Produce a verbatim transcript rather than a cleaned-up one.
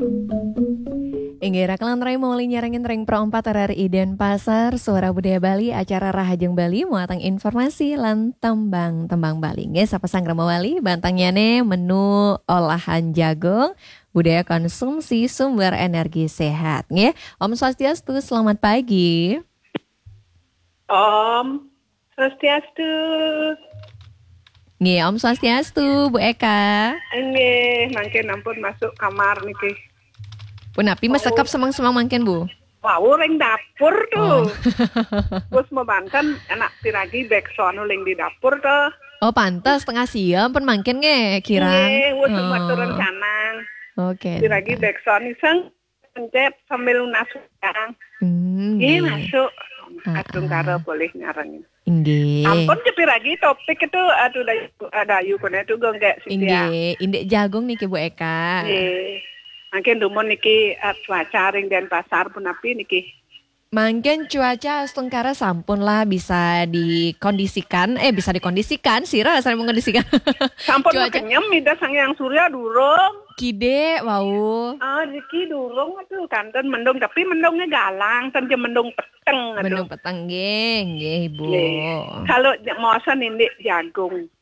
Inggih kelantaran mulai nyarengin ring pro empat R R I Denpasar, Suara Budaya Bali, acara Rahajeng Bali, muatang informasi lan tembang-tembang Bali. Nggih, sapa sanggrama Bali, bantangnya nih menu olahan jagung, budaya konsumsi sumber energi sehat. Nggih, Om Swastiastu, selamat pagi. Om Swastiastu. Nggih, Om Swastiastu, Bu Eka. Nggih, mangke ampun masuk kamar niki. Punapi mesekap semang-semang mangken, Bu. Wow, ring dapur Oh. tuh. Terus membantan anak piragi backsound ling di dapur tuh. Oh, pantas tengah siang pun mangken nge kira. Nggih, wis Oh. oh. rencana. Oke. Piragi backsound iseng pencet sambil nasukang. Hmm, Nggih, nggih. masuk. Ah, Adung ah. karo boleh ngarang. Inggih. Ampun piragi topik itu aduh dayu ada ayu kene tuh gonggek sih ya. Inggih, indek jagung niki Bu Eka. Nggih. Mungkin dumun niki uh, cuaca ring Denpasar punapi niki. Mangken cuaca setengkara sampun lah bisa dikondisikan, eh bisa dikondisikan, sira saya mengkondisikan. Sampun Cuaca- kenyem mida sang yang surya durung. Kide, wow. Ah, Riki durung aduh kanten mendung tapi mendungnya galang, kan je mendung peteng aduh. Mendung petang nggih, nggih Ibu. Nggih. Kalau mosen ini jagung.